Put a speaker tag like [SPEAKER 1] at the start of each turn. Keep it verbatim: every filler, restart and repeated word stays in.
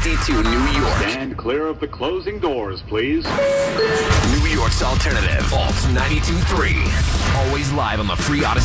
[SPEAKER 1] fifty-two, New York.
[SPEAKER 2] Stand clear of the closing doors, please.
[SPEAKER 1] New York's alternative. Alt ninety-two point three. Always live on the free Odyssey.